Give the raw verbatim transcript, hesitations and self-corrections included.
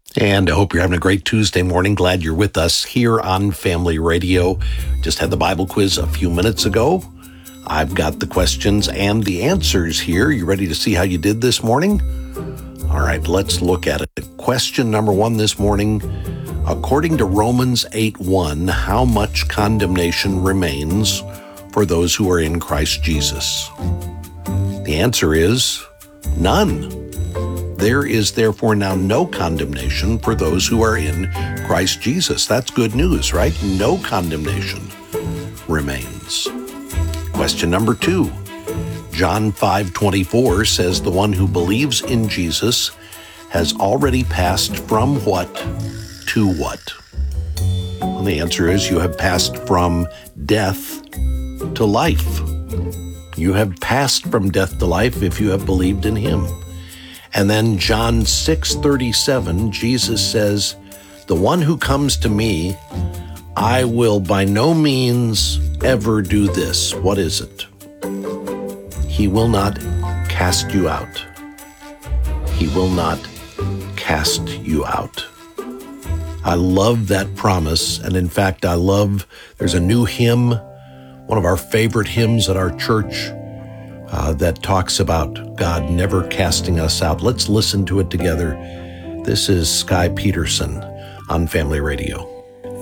And I hope you're having a great Tuesday morning. Glad you're with us here on Family Radio. Just had the Bible quiz a few minutes ago. I've got the questions and the answers here. You ready to see how you did this morning? All right, let's look at it. Question number one this morning. According to Romans eight one, how much condemnation remains for those who are in Christ Jesus? The answer is none. There is therefore now no condemnation for those who are in Christ Jesus. That's good news, right? No condemnation remains. Question number two. John five twenty-four says the one who believes in Jesus has already passed from what to what? Well, the answer is you have passed from death to life. You have passed from death to life if you have believed in him. And then John six thirty-seven, Jesus says, the one who comes to me, I will by no means ever do this. What is it? He will not cast you out. He will not cast you out. I love that promise. And in fact, I love, there's a new hymn, one of our favorite hymns at our church, Uh, that talks about God never casting us out. Let's listen to it together. This is Sky Peterson on Family Radio.